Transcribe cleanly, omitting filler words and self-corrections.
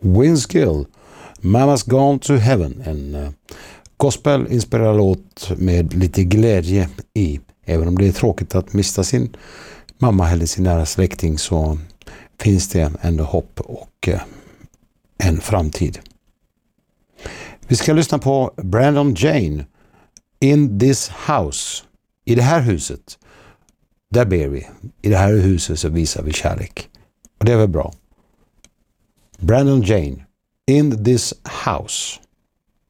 Vince Gill, Mama's Gone to Heaven, en gospel-inspirerad låt med lite glädje i. Även om det är tråkigt att mista sin mamma eller sin nära släkting, så finns det ändå hopp och en framtid. Vi ska lyssna på Brandon Jane, In This House. I det här huset, där ber vi. I det här huset så visar vi kärlek. Och det är väl bra. Brandon Jane, In This House.